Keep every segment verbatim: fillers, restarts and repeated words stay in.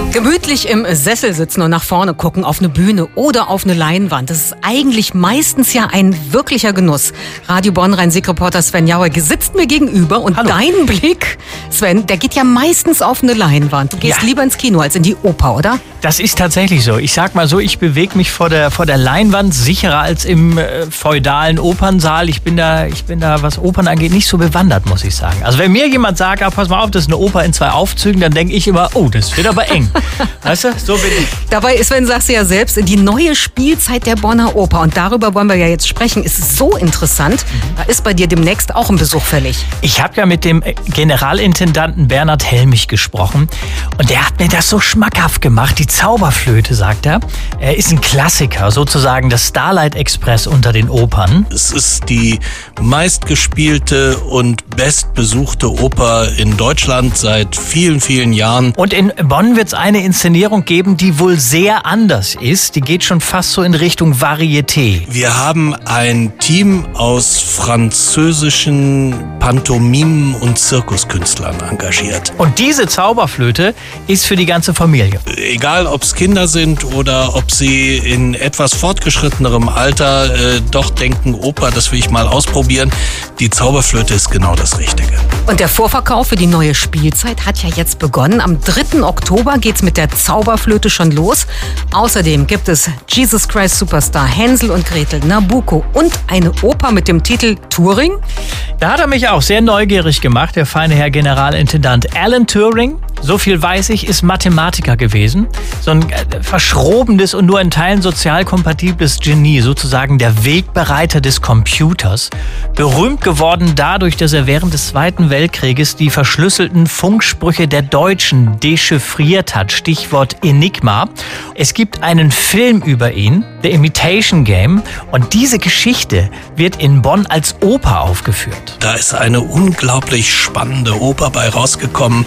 Gemütlich im Sessel sitzen und nach vorne gucken auf eine Bühne oder auf eine Leinwand. Das ist eigentlich meistens ja ein wirklicher Genuss. Radio Bonn Rhein-Sieg-Reporter Sven Jauer sitzt mir gegenüber und Hallo. Dein Blick, Sven, der geht ja meistens auf eine Leinwand. Du gehst ja. lieber ins Kino als in die Oper, oder? Das ist tatsächlich so. Ich sag mal so, ich bewege mich vor der, vor der Leinwand sicherer als im äh, feudalen Opernsaal. Ich bin da, ich bin da, was Opern angeht, nicht so bewandert, muss ich sagen. Also wenn mir jemand sagt, ah, pass mal auf, das ist eine Oper in zwei Aufzügen, dann denke ich immer, oh, das wird aber eng. Weißt du, so bin ich. Dabei, Sven, sagst du ja selbst, die neue Spielzeit der Bonner Oper. Und darüber wollen wir ja jetzt sprechen. Ist so interessant. Da ist bei dir demnächst auch ein Besuch fällig. Ich habe ja mit dem Generalintendanten Bernhard Helmich gesprochen. Und der hat mir das so schmackhaft gemacht. Die Zauberflöte, sagt er. Er ist ein Klassiker, sozusagen das Starlight Express unter den Opern. Es ist die meistgespielte und bestbesuchte Oper in Deutschland seit vielen, vielen Jahren. Und in Bonn wird es eine Inszenierung geben, die wohl sehr anders ist. Die geht schon fast so in Richtung Varieté. Wir haben ein Team aus französischen Pantomimen- und Zirkuskünstlern engagiert. Und diese Zauberflöte ist für die ganze Familie. Egal, ob es Kinder sind oder ob sie in etwas fortgeschrittenerem Alter äh, doch denken, Oper, das will ich mal ausprobieren. Die Zauberflöte ist genau das Richtige. Und der Vorverkauf für die neue Spielzeit hat ja jetzt begonnen. Am dritten Oktober geht's mit der Zauberflöte schon los. Außerdem gibt es Jesus Christ Superstar, Hänsel und Gretel, Nabucco und eine Oper mit dem Titel Turing. Da hat er mich auch sehr neugierig gemacht, der feine Herr Generalintendant Alan Turing. So viel weiß ich, ist Mathematiker gewesen. So ein verschrobenes und nur in Teilen sozial kompatibles Genie, sozusagen der Wegbereiter des Computers. Berühmt geworden dadurch, dass er während des Zweiten Weltkrieges die verschlüsselten Funksprüche der Deutschen dechiffriert hat. Stichwort Enigma. Es gibt einen Film über ihn, The Imitation Game. Und diese Geschichte wird in Bonn als Oper aufgeführt. Da ist eine unglaublich spannende Oper bei rausgekommen,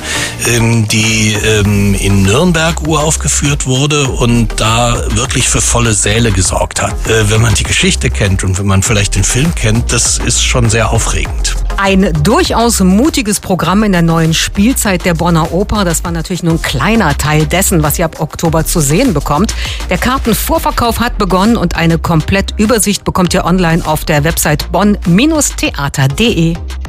die in Nürnberg uraufgeführt wurde und da wirklich für volle Säle gesorgt hat. Wenn man die Geschichte kennt und wenn man vielleicht den Film kennt, das ist schon sehr aufregend. Ein durchaus mutiges Programm in der neuen Spielzeit der Bonner Oper. Das war natürlich nur ein kleiner Teil dessen, was ihr ab Oktober zu sehen bekommt. Der Kartenvorverkauf hat begonnen und eine Komplettübersicht bekommt ihr online auf der Website bonn Bindestrich theater punkt de.